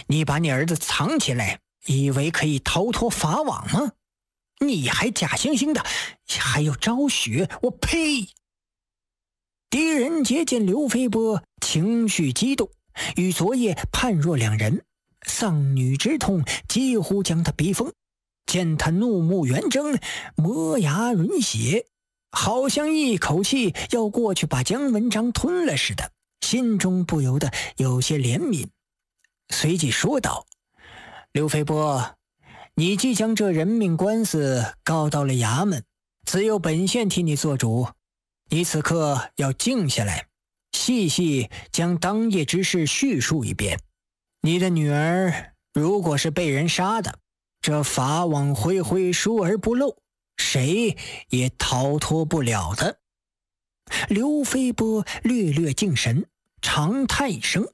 你把你儿子藏起来，以为可以逃脱法网吗？你还假惺惺的，还要昭雪，我呸！狄仁杰见刘飞波情绪激动，与昨夜判若两人，丧女之痛几乎将他逼疯。见他怒目圆睁，磨牙吮血，好像一口气要过去把姜文章吞了似的，心中不由得有些怜悯，随即说道：刘飞波，你既将这人命官司告到了衙门，只有本县替你做主。你此刻要静下来，细细将当夜之事叙述一遍。你的女儿如果是被人杀的，这法网恢恢，疏而不漏，谁也逃脱不了的。刘飞波略略静神，长叹一声：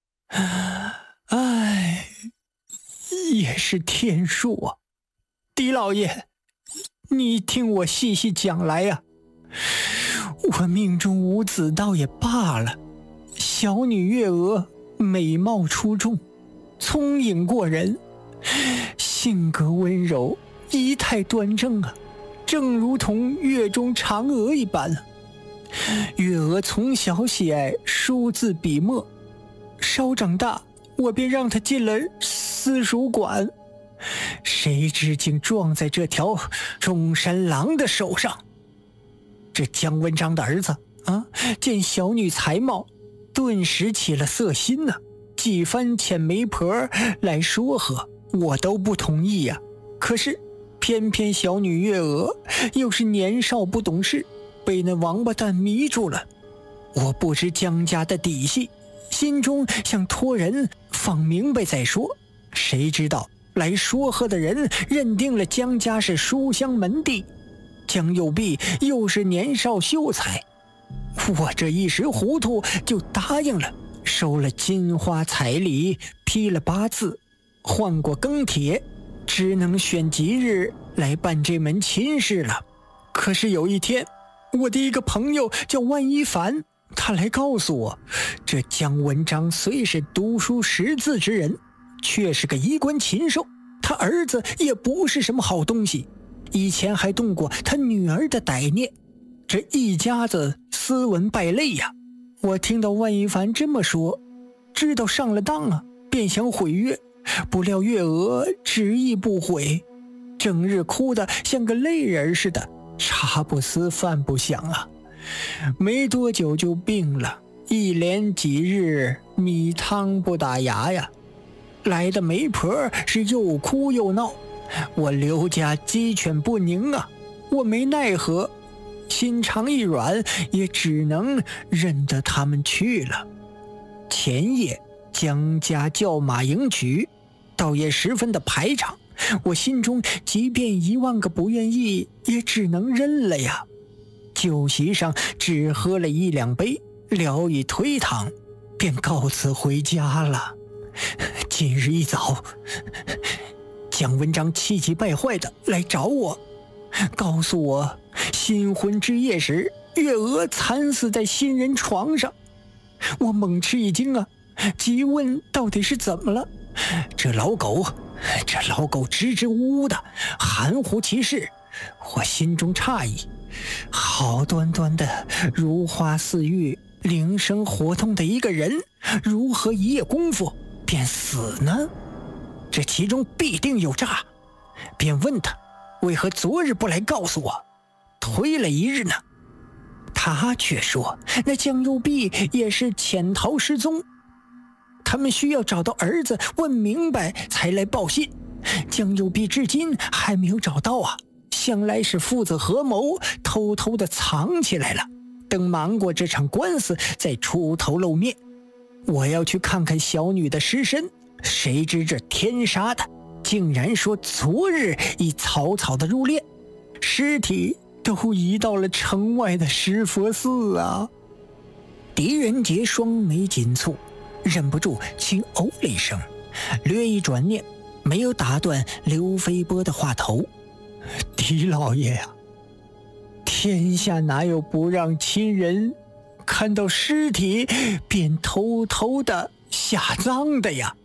唉，也是天数啊。狄老爷，你听我细细讲来呀。我命中无子倒也罢了，小女月娥美貌出众，聪颖过人，性格温柔，仪态端正啊，正如同月中嫦娥一般啊。月娥从小喜爱书字笔墨，稍长大，我便让她进了私塾馆，谁知竟撞在这条中山狼的手上。这姜文章的儿子见小女才貌，顿时起了色心呢，几番遣媒婆来说和，我都不同意呀。可是偏偏小女月娥又是年少不懂事，被那王八蛋迷住了。我不知姜家的底细，心中想托人放明白再说，谁知道来说和的人认定了姜家是书香门第，姜右弼又是年少秀才，我这一时糊涂就答应了，收了金花彩礼，批了八字，换过庚帖，只能选吉日来办这门亲事了。可是有一天，我的一个朋友叫万一凡，他来告诉我，这姜文章虽是读书识字之人，却是个衣冠禽兽，他儿子也不是什么好东西，以前还动过他女儿的歹念，这一家子斯文败类呀。我听到万一凡这么说，知道上了当啊，便想毁约，不料月娥执意不悔，整日哭得像个泪人似的，茶不思饭不想啊。没多久就病了，一连几日米汤不打牙呀。来的媒婆是又哭又闹，我刘家鸡犬不宁啊，我没奈何，心肠一软，也只能认得他们去了。前夜姜家叫马迎娶，倒也十分的排场，我心中即便10000个不愿意，也只能认了呀。酒席上只喝了1、2杯，聊以推搪，便告辞回家了。今日一早，姜文章气急败坏的来找我，告诉我新婚之夜时，月娥惨死在新人床上。我猛吃一惊啊，急问到底是怎么了。这老狗支支吾吾的，含糊其事。我心中诧异，好端端的如花似玉、灵生活动的一个人，如何一夜功夫便死呢？这其中必定有诈。便问他为何昨日不来告诉我，推了一日呢？他却说那姜右弼也是潜逃失踪，他们需要找到儿子问明白才来报信，姜右弼至今还没有找到啊，想来是父子合谋，偷偷的藏起来了，等忙过这场官司再出头露面。我要去看看小女的尸身，谁知这天杀的竟然说昨日已草草的入殓，尸体都移到了城外的石佛寺啊。狄仁杰双眉紧蹙，忍不住轻哦了一声，略一转念，没有打断刘飞波的话头。狄老爷呀，天下哪有不让亲人看到尸体便偷偷的下葬的呀？